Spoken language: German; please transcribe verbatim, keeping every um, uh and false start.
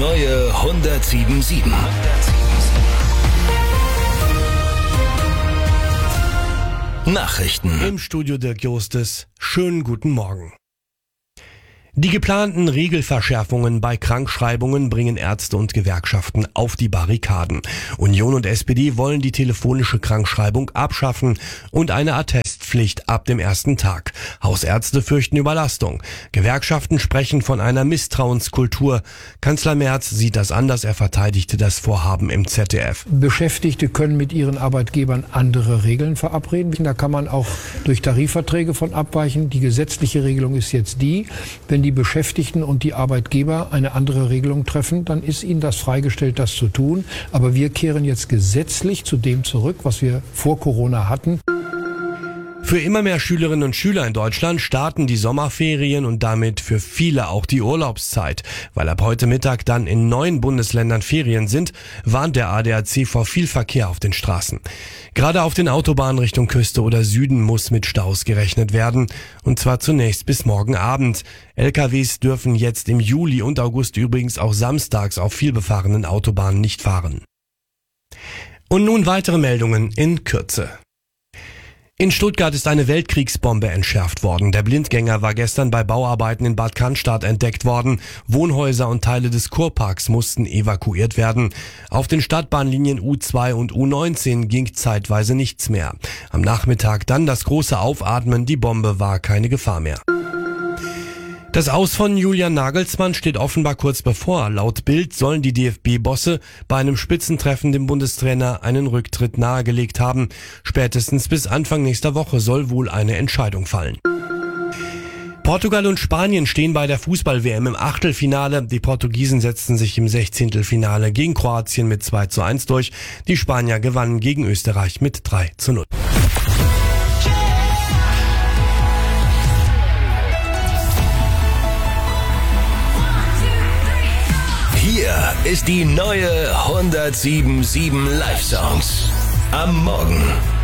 neue hundertsieben sieben. Nachrichten. Im Studio Dirk Justes. Schönen guten Morgen. Die geplanten Regelverschärfungen bei Krankschreibungen bringen Ärzte und Gewerkschaften auf die Barrikaden. Union und S P D wollen die telefonische Krankschreibung abschaffen und eine Attestpflicht ab dem ersten Tag. Hausärzte fürchten Überlastung. Gewerkschaften sprechen von einer Misstrauenskultur. Kanzler Merz sieht das anders. Er verteidigte das Vorhaben im Z D F. Beschäftigte können mit ihren Arbeitgebern andere Regeln verabreden. Da kann man auch durch Tarifverträge von abweichen. Die gesetzliche Regelung ist jetzt die, wenn die Beschäftigten und die Arbeitgeber eine andere Regelung treffen, dann ist ihnen das freigestellt, das zu tun. Aber wir kehren jetzt gesetzlich zu dem zurück, was wir vor Corona hatten. Für immer mehr Schülerinnen und Schüler in Deutschland starten die Sommerferien und damit für viele auch die Urlaubszeit. Weil ab heute Mittag dann in neun Bundesländern Ferien sind, warnt der A D A C vor viel Verkehr auf den Straßen. Gerade auf den Autobahnen Richtung Küste oder Süden muss mit Staus gerechnet werden. Und zwar zunächst bis morgen Abend. L K Ws dürfen jetzt im Juli und August übrigens auch samstags auf vielbefahrenen Autobahnen nicht fahren. Und nun weitere Meldungen in Kürze. In Stuttgart ist eine Weltkriegsbombe entschärft worden. Der Blindgänger war gestern bei Bauarbeiten in Bad Cannstatt entdeckt worden. Wohnhäuser und Teile des Kurparks mussten evakuiert werden. Auf den Stadtbahnlinien U zwei und U neunzehn ging zeitweise nichts mehr. Am Nachmittag dann das große Aufatmen, die Bombe war keine Gefahr mehr. Das Aus von Julian Nagelsmann steht offenbar kurz bevor. Laut Bild sollen die D F B-Bosse bei einem Spitzentreffen dem Bundestrainer einen Rücktritt nahegelegt haben. Spätestens bis Anfang nächster Woche soll wohl eine Entscheidung fallen. Portugal und Spanien stehen bei der Fußball-W M im Achtelfinale. Die Portugiesen setzten sich im Sechzehntelfinale gegen Kroatien mit zwei zu eins durch. Die Spanier gewannen gegen Österreich mit drei zu null. Hier ist die neue hundertsieben Komma sieben Live Songs. Am Morgen.